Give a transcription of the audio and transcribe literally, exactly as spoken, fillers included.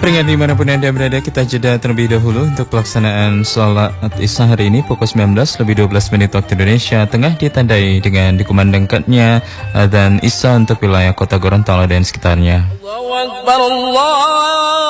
Peringat dimanapun Anda berada, kita jeda terlebih dahulu untuk pelaksanaan sholat isya hari ini pukul sembilan belas lebih dua belas menit waktu Indonesia Tengah, ditandai dengan dikumandangkannya adzan isya untuk wilayah kota Gorontalo dan sekitarnya. Allahu Akbar, Allah.